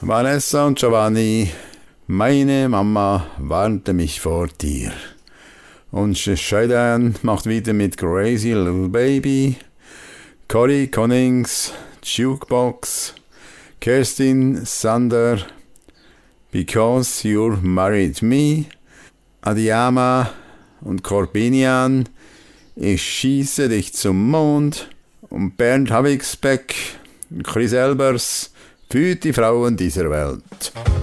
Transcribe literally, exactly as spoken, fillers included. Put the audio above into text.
Vanessa und Giovanni, meine Mama warnte mich vor dir. Und Shaidan macht wieder mit Crazy Little Baby, Cory Connings, Jukebox, Kerstin Sander, Because You Married Me, Adiyama und Corbinian, Ich schieße dich zum Mond und Bernd Havigsbeck, Chris Elbers, für die Frauen dieser Welt.